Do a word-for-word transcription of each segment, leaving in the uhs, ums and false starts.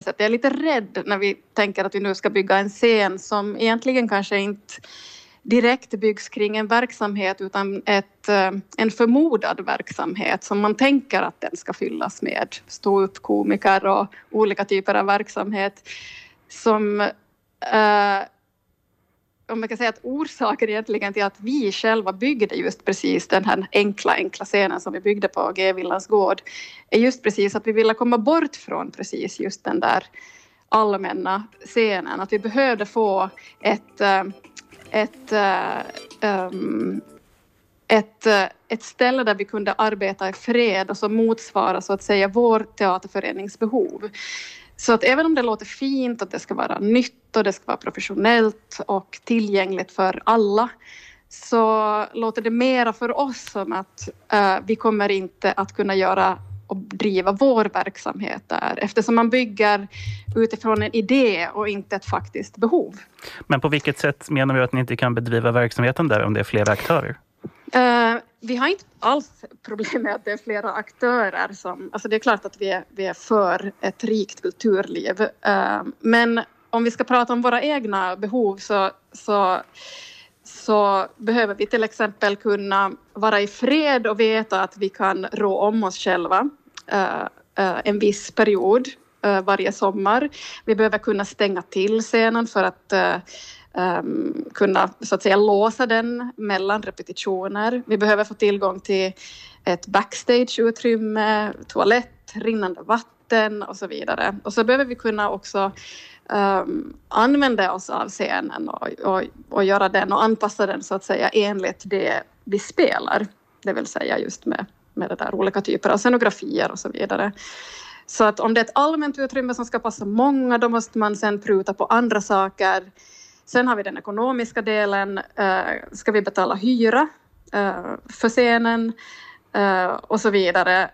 sätt. Jag är lite rädd när vi tänker att vi nu ska bygga en scen som egentligen kanske inte direkt byggs kring en verksamhet utan ett, en förmodad verksamhet som man tänker att den ska fyllas med stå upp komiker och olika typer av verksamhet som eh, om man kan säga att orsaken egentligen till att vi själva byggde just precis den här enkla, enkla scenen som vi byggde på G-villans gård är just precis att vi ville komma bort från precis just den där allmänna scenen. Att vi behövde få ett, ett, um, ett, ett ställe där vi kunde arbeta i fred och som motsvarar så att säga vår teaterförenings behov. Så att även om det låter fint att det ska vara nytt och det ska vara professionellt och tillgängligt för alla så låter det mera för oss som att uh, vi kommer inte att kunna göra och driva vår verksamhet där eftersom man bygger utifrån en idé och inte ett faktiskt behov. Men på vilket sätt menar du att ni inte kan bedriva verksamheten där om det är flera aktörer? Uh, vi har inte alls problem med att det är flera aktörer som, alltså det är klart att vi är, vi är för ett rikt kulturliv. Uh, men om vi ska prata om våra egna behov så, så, så behöver vi till exempel kunna vara i fred och veta att vi kan rå om oss själva uh, uh, en viss period uh, varje sommar. Vi behöver kunna stänga till scenen för att uh, Um, kunna så att säga låsa den mellan repetitioner. Vi behöver få tillgång till ett backstageutrymme, toalett, rinnande vatten och så vidare. Och så behöver vi kunna också um, använda oss av scenen och, och, och göra den och anpassa den så att säga enligt det vi spelar. Det vill säga just med, med det där olika typer av scenografier och så vidare. Så att om det är ett allmänt utrymme som ska passa många då måste man sen pruta på andra saker. Sen har vi den ekonomiska delen. Ska vi betala hyra för scenen och så vidare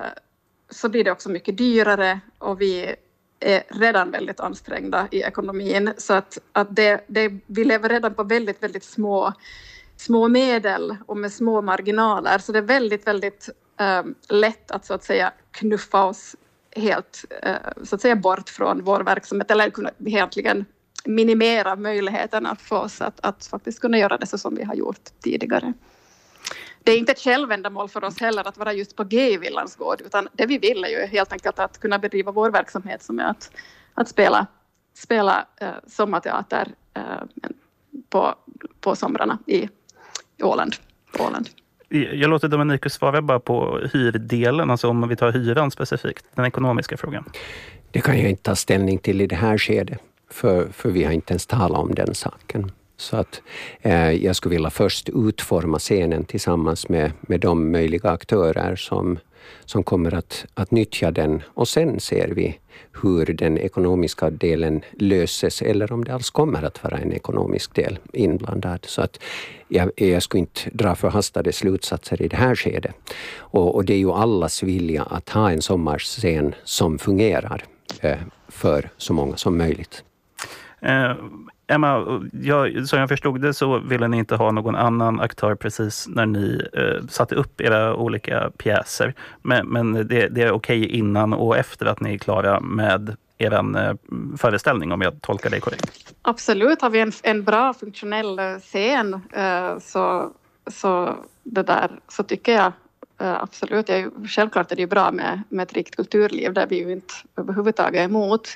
så blir det också mycket dyrare och vi är redan väldigt ansträngda i ekonomin. Så att, att det, det, vi lever redan på väldigt, väldigt små, små medel och med små marginaler. Så det är väldigt, väldigt lätt att så att säga knuffa oss helt så att säga bort från vår verksamhet eller kunna egentligen minimera möjligheterna för oss att, att faktiskt kunna göra det så som vi har gjort tidigare. Det är inte ett självändamål för oss heller att vara just på G-villans gård utan det vi vill är ju helt enkelt att kunna bedriva vår verksamhet som är att, att spela, spela eh, sommarteater eh, på, på somrarna i Åland. På Åland. Jag låter Dominikus svara bara på hyrdelen, alltså om vi tar hyran specifikt, den ekonomiska frågan. Det kan jag inte ta ställning till i det här skedet. För, för vi har inte ens talat om den saken. Så att eh, jag skulle vilja först utforma scenen tillsammans med, med de möjliga aktörer som, som kommer att, att nyttja den. Och sen ser vi hur den ekonomiska delen löses eller om det alls kommer att vara en ekonomisk del inblandad. Så att jag, jag skulle inte dra förhastade slutsatser i det här skedet. Och, och det är ju allas vilja att ha en sommarscen som fungerar eh, för så många som möjligt. Eh, Emma, jag, som jag förstod det så ville ni inte ha någon annan aktör precis när ni eh, satte upp era olika pjäser. Men, men det, det är okej innan och efter att ni är klara med er eh, föreställning om jag tolkar det korrekt? Absolut, har vi en, en bra funktionell scen eh, så, så, det där, så tycker jag eh, absolut. Jag, självklart är det ju bra med, med ett rikt kulturliv där vi ju inte överhuvudtaget är emot.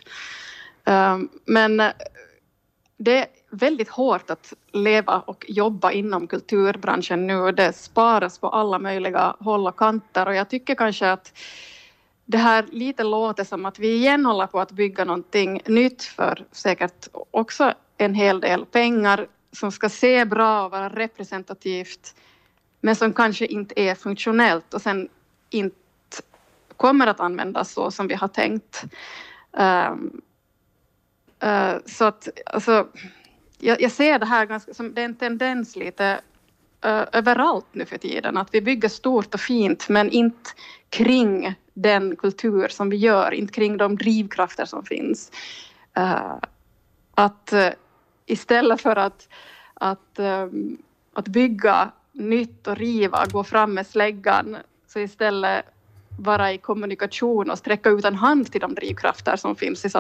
Men det är väldigt hårt att leva och jobba inom kulturbranschen nu. Det sparas på alla möjliga håll och kanter och jag tycker kanske att det här lite låter som att vi igen håller på att bygga någonting nytt för säkert också en hel del pengar som ska se bra och vara representativt men som kanske inte är funktionellt och sen inte kommer att användas så som vi har tänkt. Uh, så att alltså, jag, jag ser det här ganska som det är en tendens lite uh, överallt nu för tiden att vi bygger stort och fint men inte kring den kultur som vi gör, inte kring de drivkrafter som finns. Uh, att uh, istället för att, att, um, att bygga nytt och riva, gå fram med släggan så istället vara i kommunikation och sträcka ut en hand till de drivkrafter som finns i